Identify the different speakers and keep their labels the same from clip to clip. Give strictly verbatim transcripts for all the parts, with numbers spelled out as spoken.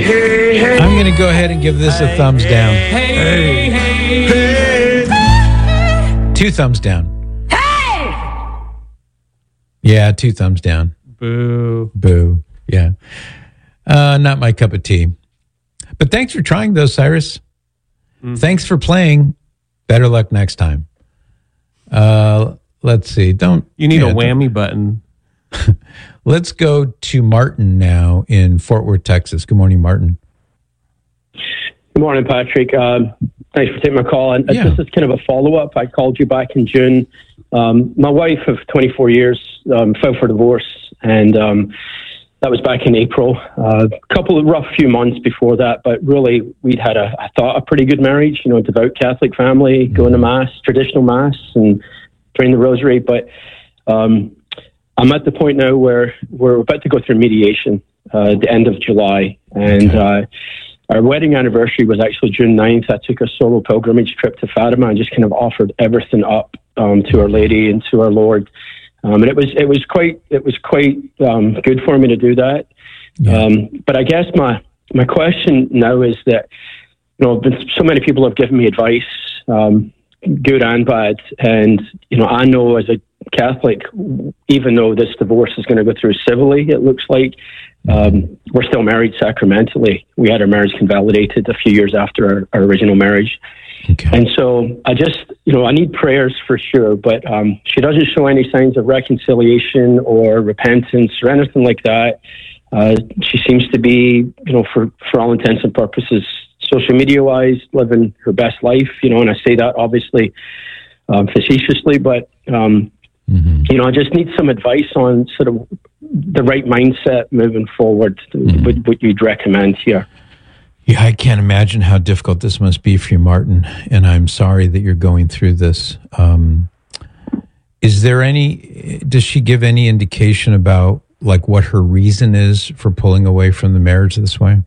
Speaker 1: Hey, hey, hey.
Speaker 2: I'm going to go ahead and give this a thumbs down.
Speaker 1: Hey, hey, hey.
Speaker 2: Two thumbs down. Hey! Yeah, two thumbs down.
Speaker 3: Boo.
Speaker 2: Boo. Yeah. Uh, not my cup of tea. But thanks for trying, though, Cyrus. Mm-hmm. Thanks for playing. Better luck next time. Uh, let's see. Don't
Speaker 3: you need
Speaker 2: yeah,
Speaker 3: a whammy button?
Speaker 2: Let's go to Martin now in Fort Worth, Texas. Good morning, Martin.
Speaker 4: Good morning, Patrick. Um, thanks for taking my call. And
Speaker 2: Yeah.
Speaker 4: this is kind of a follow-up. I called you back in June. Um, my wife of twenty-four years um, filed for divorce, and um, that was back in April. Uh, a couple of rough few months before that, but really we'd had a, I thought, a pretty good marriage. You know, a devout Catholic family, mm-hmm. going to mass, traditional mass, and praying the rosary. But um, I'm at the point now where we're about to go through mediation uh, at the end of July, and uh, our wedding anniversary was actually June ninth. I took a solo pilgrimage trip to Fatima and just kind of offered everything up um, to Our Lady and to our Lord. Um, and it was it was quite it was quite um, good for me to do that.
Speaker 2: Yeah.
Speaker 4: Um, but I guess my my question now is that, you know, so many people have given me advice, um, good and bad, and you know, I know as a Catholic, even though this divorce is going to go through civilly, it looks like um, we're still married sacramentally. We had our marriage convalidated a few years after our, our original marriage.
Speaker 2: Okay.
Speaker 4: And so I just, you know, I need prayers for sure, but um, she doesn't show any signs of reconciliation or repentance or anything like that. Uh, she seems to be, you know, for, for all intents and purposes, social media wise, living her best life, you know, and I say that obviously um, facetiously, but, um, mm-hmm. you know, I just need some advice on sort of the right mindset moving forward. Mm-hmm. What, what you'd recommend here.
Speaker 2: Yeah, I can't imagine how difficult this must be for you, Martin, and I'm sorry that you're going through this. Um, is there any, does she give any indication about like what her reason is for pulling away from the marriage this way?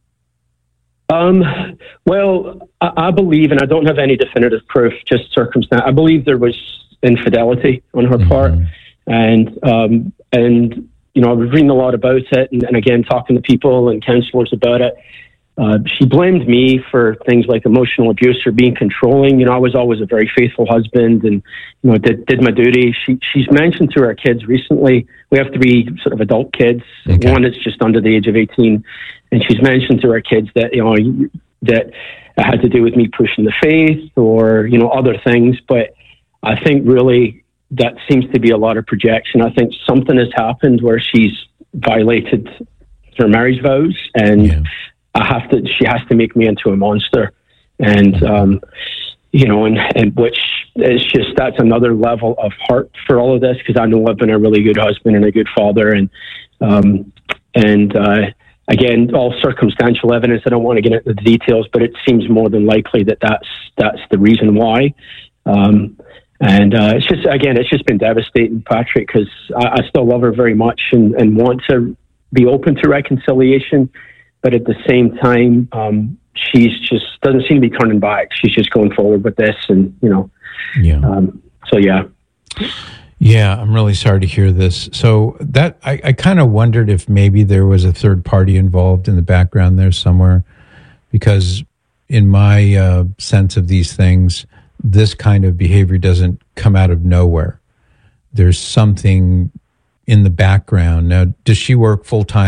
Speaker 4: Um, well, I, I believe, and I don't have any definitive proof, just circumstance. I believe there was infidelity on her mm-hmm. part, and um, and you know, I was reading a lot about it, and, and again talking to people and counselors about it. Uh, she blamed me for things like emotional abuse or being controlling. You know, I was always a very faithful husband and, you know, did, did my duty. She, she's mentioned to our kids recently, we have three sort of adult kids. Okay. One is just under the age of eighteen. And she's mentioned to our kids that, you know, that it had to do with me pushing the faith or, you know, other things. But I think really that seems to be a lot of projection. I think something has happened where she's violated her marriage vows, and yeah. I have to, she has to make me into a monster. And, um, you know, and, and which is just, that's another level of heart for all of this. Cause I know I've been a really good husband and a good father. And, um, and, uh, again, all circumstantial evidence. I don't want to get into the details, but it seems more than likely that that's, that's the reason why. Um, and, uh, it's just, again, it's just been devastating, Patrick, cause I, I still love her very much and, and want to be open to reconciliation. But at the same time, um, she's just doesn't seem to be turning back. She's just going forward with this, and you know, yeah. Um, so yeah,
Speaker 2: yeah. I'm really sorry to hear this. So that I, I kind of wondered if maybe there was a third party involved in the background there somewhere, because in my uh, sense of these things, this kind of behavior doesn't come out of nowhere. There's something in the background. Now, does she work full time